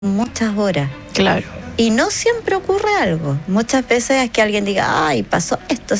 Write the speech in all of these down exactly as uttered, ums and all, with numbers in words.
muchas horas. Claro. Y no siempre ocurre algo. Muchas veces es que alguien diga, ay, pasó esto.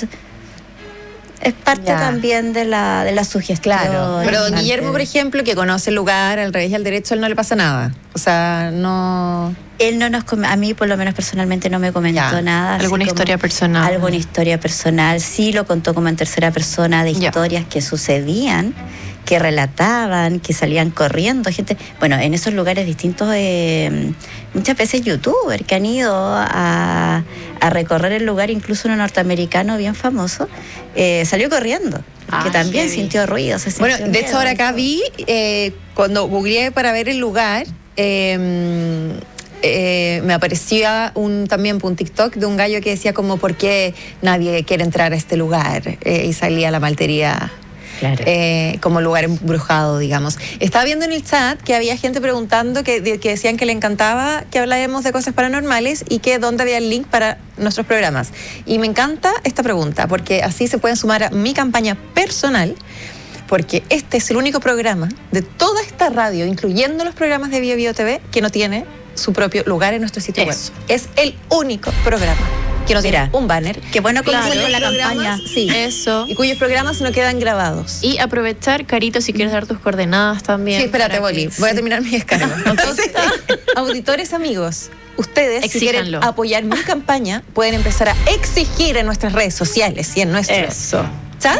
Es parte Ya. también de la, de la sugestión. Claro, pero don parte Guillermo, de- por ejemplo, que conoce el lugar al revés y al derecho, a él no le pasa nada. O sea, no... Él no nos come- a mí por lo menos personalmente no me comentó Ya. nada. así ¿Alguna como historia personal? Alguna historia personal. Sí lo contó como en tercera persona de Ya. historias que sucedían, que relataban, que salían corriendo. Gente, bueno, en esos lugares distintos, eh, muchas veces youtubers que han ido a, a recorrer el lugar, incluso uno norteamericano bien famoso, eh, salió corriendo. Que Ah, también heavy. sintió ruido. Se Bueno, sintió de hecho miedo ahora y acá todo. vi, eh, cuando googleé para ver el lugar, eh, eh, me aparecía un, también un TikTok de un gallo que decía como ¿por qué nadie quiere entrar a este lugar? Eh, y salía la maltería. Claro. Eh, como lugar embrujado, digamos. Estaba viendo en el chat que había gente preguntando que, de- que decían que le encantaba que habláramos de cosas paranormales y que dónde había el link para nuestros programas. Y me encanta esta pregunta, porque así se pueden sumar a mi campaña personal, porque este es el único programa de toda esta radio, incluyendo los programas de Bio Bio T V, que no tiene su propio lugar en nuestro sitio Eso. web. Es el único programa que no Mira. tiene un banner. Qué bueno que Claro. hicieron la Programas, campaña. Sí. Eso. Y cuyos programas no quedan grabados. Y aprovechar, Carito, si quieres dar tus coordenadas también. Sí, espérate, para Boli. que- Voy a terminar mi descargo. Entonces, auditores amigos, ustedes, si quieren Exíjanlo. apoyar mi campaña, pueden empezar a exigir en nuestras redes sociales y en nuestro Eso. chat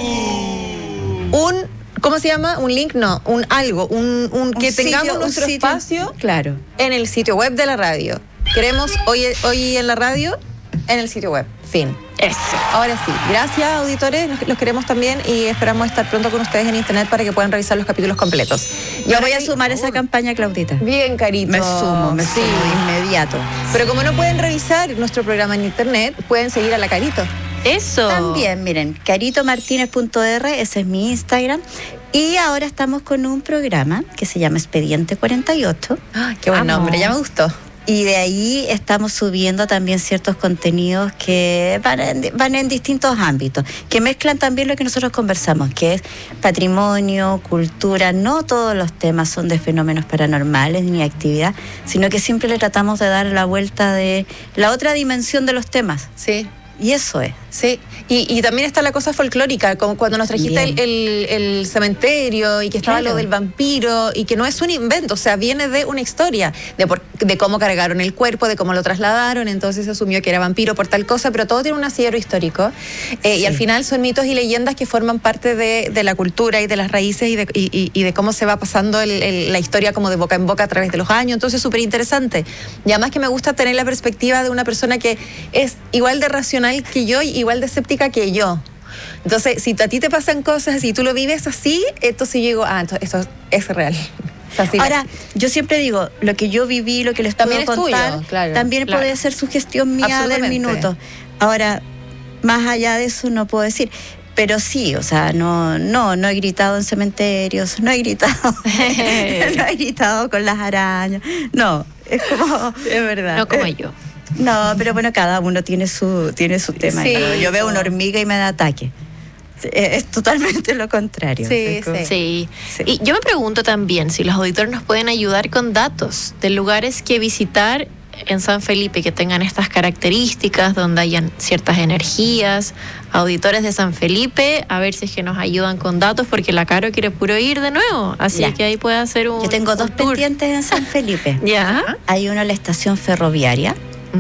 un, ¿cómo se llama? Un link, no, un algo, un, un que Un tengamos sitio, un nuestro sitio. espacio Claro. en el sitio web de la radio. Queremos hoy, hoy en la radio, en el sitio web. Fin. Eso. Ahora sí, gracias auditores, los, los queremos también y esperamos estar pronto con ustedes en internet para que puedan revisar los capítulos completos. Yo ahora voy a sí, sumar esa campaña, Claudita. Bien, Carito. Me sumo, me Sí. sumo de inmediato. Pero como no pueden revisar nuestro programa en internet, pueden seguir a la Carito. Eso. También, miren, caritomartinez punto r, ese es mi Instagram. Y ahora estamos con un programa que se llama Expediente cuarenta y ocho. Ah, qué buen Amo. nombre, ya me gustó. Y de ahí estamos subiendo también ciertos contenidos que van en, van en distintos ámbitos, que mezclan también lo que nosotros conversamos, que es patrimonio, cultura. No todos los temas son de fenómenos paranormales ni actividad, sino que siempre le tratamos de dar la vuelta de la otra dimensión de los temas. Sí. Y eso es. Sí, y, y también está la cosa folclórica, como cuando nos trajiste el, Bien. el- el cementerio y que estaba Claro. lo del vampiro y que no es un invento, o sea, viene de una historia, de, por- de cómo cargaron el cuerpo, de cómo lo trasladaron, entonces se asumió que era vampiro por tal cosa, pero todo tiene un asidero histórico eh, y Sí. al final son mitos y leyendas que forman parte de, de la cultura y de las raíces y de, y- y- y de cómo se va pasando el- el- la historia como de boca en boca a través de los años, entonces súper interesante. Y además que me gusta tener la perspectiva de una persona que es igual de racional que yo y igual de escéptica que yo. Entonces, si a ti te pasan cosas y tú lo vives así, entonces yo digo, ah, esto, esto es real. O sea, sí, Ahora, yo siempre digo, lo que yo viví, lo que les También puedo es tuyo, contar, claro, también claro. puede ser sugestión mía del Absolutamente. minuto. Ahora, más allá de eso no puedo decir. Pero sí, o sea, no, no, no he gritado en cementerios, no he gritado, no he gritado con las arañas. No, es como, es verdad. No como yo. No, pero bueno, cada uno tiene su, tiene su tema. Sí, ¿no? Yo veo no. una hormiga y me da ataque. Es, es totalmente lo contrario. Sí, Es como- sí. Sí. Sí. Y yo me pregunto también si los auditores nos pueden ayudar con datos de lugares que visitar en San Felipe que tengan estas características, donde hayan ciertas energías. Auditores de San Felipe, a ver si es que nos ayudan con datos, porque la Caro quiere puro ir de nuevo. Así Ya. que ahí puede hacer un. Yo tengo un dos tour. pendientes en San Felipe. Ya. Hay uno en la estación ferroviaria,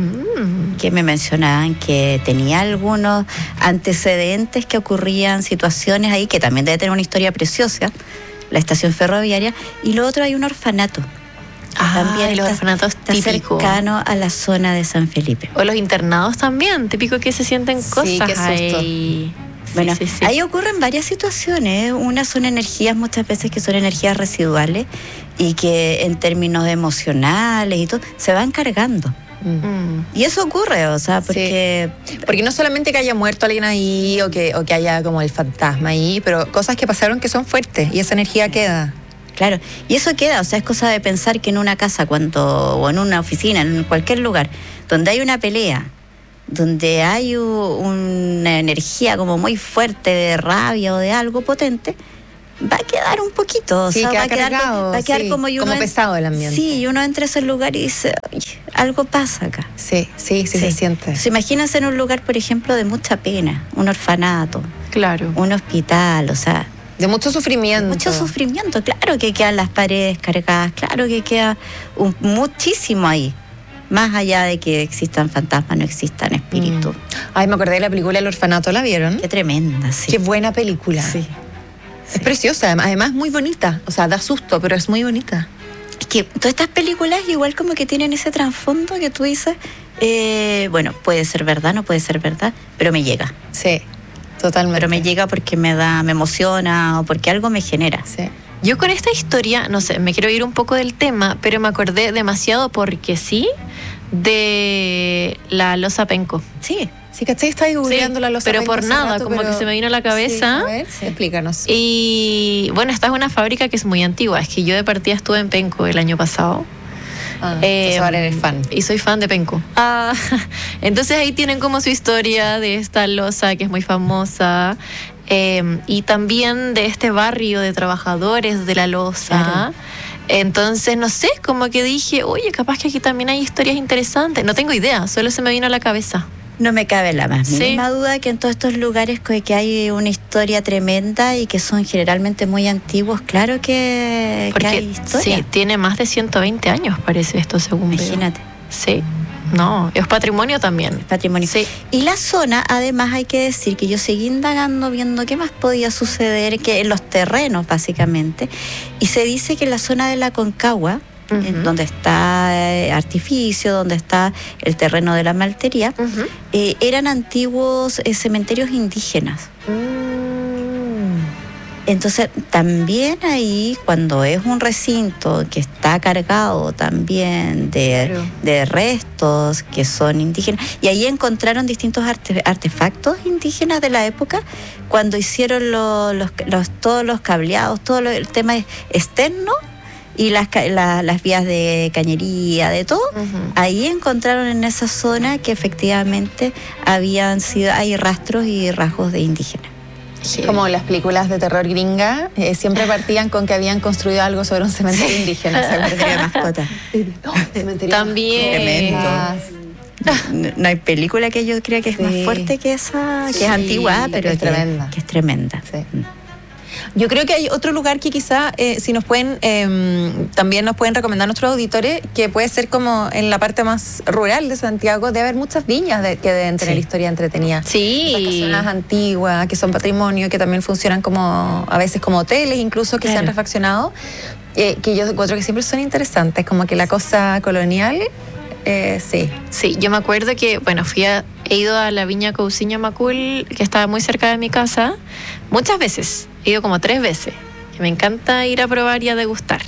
Mm. que me mencionaban que tenía algunos antecedentes que ocurrían, situaciones ahí, que también debe tener una historia preciosa, la estación ferroviaria. Y lo otro, hay un orfanato. Ah, También y los está- orfanatos está típicos. cercano a la zona de San Felipe. O los internados también, típico que se sienten Sí, cosas qué susto. ahí. Sí, Bueno, sí, sí. ahí ocurren varias situaciones. Unas son energías, muchas veces que son energías residuales y que en términos emocionales y todo, se van cargando. Mm. Y eso ocurre, o sea, porque... Porque no solamente que haya muerto alguien ahí o que, o que haya como el fantasma ahí, pero cosas que pasaron que son fuertes y esa energía queda. Claro, y eso queda, o sea, es cosa de pensar que en una casa cuando o en una oficina, en cualquier lugar, donde hay una pelea, donde hay u- una energía como muy fuerte de rabia o de algo potente, va a quedar un poquito, o Sí, sea, queda va a quedar, cargado, va a quedar sí, como, y uno como en- pesado el ambiente. Sí, y uno entra a ese lugar y dice, "Oye, algo pasa acá". Sí, sí, sí, se siente. Entonces, imagínense en un lugar, por ejemplo, de mucha pena, un orfanato, Claro. un hospital, o sea, De mucho sufrimiento. mucho sufrimiento. Claro que quedan las paredes cargadas, claro que queda un- muchísimo ahí. Más allá de que existan fantasmas, no existan espíritus. Mm. Ay, me acordé de la película El Orfanato, ¿la vieron? Qué tremenda, sí. Qué buena película. Sí. Es preciosa, además, además muy bonita. O sea, da susto, pero es muy bonita. Es que todas estas películas igual como que tienen ese trasfondo que tú dices, eh, bueno, puede ser verdad, no puede ser verdad, pero me llega. Sí, totalmente. Pero me llega porque me da, me emociona o porque algo me genera. Sí. Yo con esta historia, no sé, me quiero ir un poco del tema, pero me acordé demasiado porque sí de la losa penco. Sí. Sí, ¿cachai? Estaba googleando Sí, la losa pero penco por hace nada, rato, como pero- que se me vino a la cabeza. Sí, a ver, explícanos. Y bueno, esta es una fábrica que es muy antigua. Es que yo de partida estuve en Penco el año pasado. Ah, Eh, entonces ahora eres fan. Y soy fan de Penco. Ah, entonces ahí tienen como su historia de esta losa que es muy famosa. eh, y también de este barrio de trabajadores de la losa. Claro. Entonces, no sé, como que dije, oye, capaz que aquí también hay historias interesantes. No tengo idea, solo se me vino a la cabeza. No me cabe la más Sí. mínima duda que en todos estos lugares que que hay una historia tremenda y que son generalmente muy antiguos, claro que, que Porque hay historia. sí, tiene más de ciento veinte años, parece esto, según veo. Imagínate, Sí, no, es patrimonio también. patrimonio. Sí. Y la zona, además hay que decir que yo seguí indagando, viendo qué más podía suceder, que en los terrenos básicamente, y se dice que en la zona de la Concagua, Ujú. en donde está eh, Artificio, donde está el terreno de la maltería, Ujú. eh, eran antiguos eh, cementerios indígenas. Mm. Entonces, también ahí, cuando es un recinto que está cargado también de, Claro. de restos que son indígenas, y ahí encontraron distintos arte- artefactos indígenas de la época, cuando hicieron lo- los, los- todos los cableados, todo lo- el tema externo y las, ca- la- las vías de cañería, de todo. Ujú. Ahí encontraron en esa zona que efectivamente habían sido, hay rastros y rasgos de indígenas. Sí. Como las películas de terror gringa, eh, siempre partían con que habían construido algo sobre un cementerio indígena. ¿Se acuerdan? De mascota. No, cementerio También. Tremendo. No, no hay película que yo crea que es Sí. más fuerte que esa, que Sí, es antigua, pero que es que, tremenda. que es tremenda. Sí. Yo creo que hay otro lugar que quizá, eh, si nos pueden, eh, también nos pueden recomendar nuestros auditores, que puede ser como en la parte más rural de Santiago, de haber muchas viñas de- que deben tener Sí. historia entretenida. Estas Sí. casonas antiguas, que son patrimonio, que también funcionan como, a veces como hoteles, incluso que se han Claro. refaccionado, eh, que yo encuentro que siempre son interesantes, como que la cosa colonial, eh, sí. Sí, yo me acuerdo que, bueno, fui a, he ido a la viña Cousiño Macul, que estaba muy cerca de mi casa, muchas veces. He ido como tres veces. Que me encanta ir a probar y a degustar.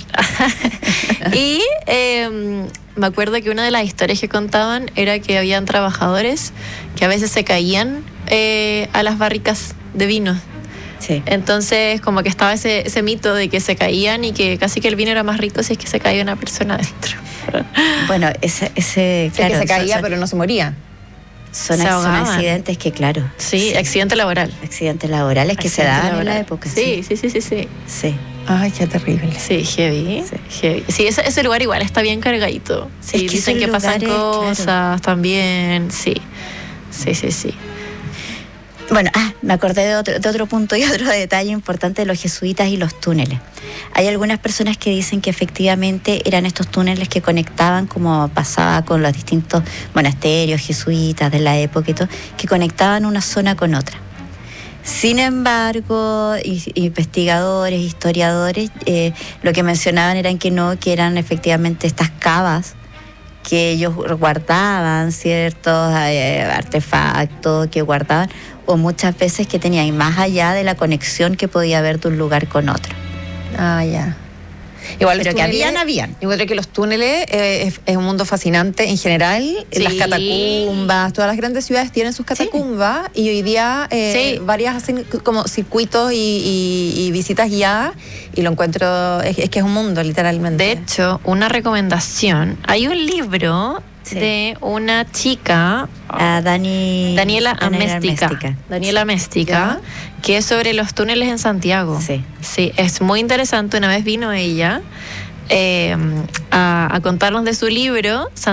y eh, me acuerdo que una de las historias que contaban era que habían trabajadores que a veces se caían eh, a las barricas de vino. Sí. Entonces, como que estaba ese, ese mito de que se caían y que casi que el vino era más rico si es que se caía una persona adentro. Bueno, ese, ese Sé claro, que se son- caía, son, pero no se moría. son, se son ahogaban. accidentes que, claro, Sí, accidente laboral. accidentes laborales que se Accidente daban en la laboral. época. Sí, sí, sí, sí, sí. Sí. Ay, qué terrible. Sí, heavy. Sí. heavy. Sí, ese, ese lugar igual está bien cargadito. Sí, Es que dicen esos que pasan lugares, cosas claro. también. Sí, sí, sí, sí. Bueno, ah, me acordé de otro, de otro punto y otro detalle importante de los jesuitas y los túneles. Hay algunas personas que dicen que efectivamente eran estos túneles que conectaban, como pasaba con los distintos monasterios jesuitas de la época y todo, que conectaban una zona con otra. Sin embargo, i- investigadores, historiadores, eh, lo que mencionaban eran que no, que eran efectivamente estas cavas que ellos guardaban ciertos eh, artefactos que guardaban, o muchas veces que tenían más allá de la conexión que podía haber de un lugar con otro. Ah, ya. Igual los Pero que túneles- habían, habían. Yo encuentro que los túneles eh, es, es un mundo fascinante en general. Sí. Las catacumbas, todas las grandes ciudades tienen sus catacumbas y hoy día eh, Sí. varias hacen como circuitos y, y- y visitas guiadas y lo encuentro, es, es que es un mundo literalmente. De hecho, una recomendación. Hay un libro Sí. de una chica, A Dani, Daniela Daniela Améstica, Améstica. Daniela Améstica, que es sobre los túneles en Santiago. Sí. Sí, es muy interesante. Una vez vino ella eh, a, a contarnos de su libro,